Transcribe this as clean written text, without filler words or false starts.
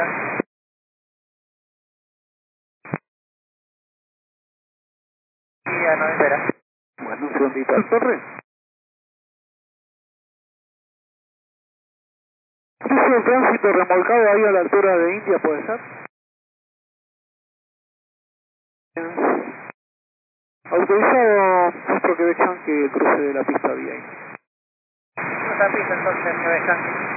90. Y a 90 era. Bueno, un segundito. Torre. Cruce el tránsito remolcado ahí a la altura de India, ¿puede ser? Autorizado nuestro Quebec Yankee que cruce de la pista vía India. Cruza pista entonces, Quebec Yankee.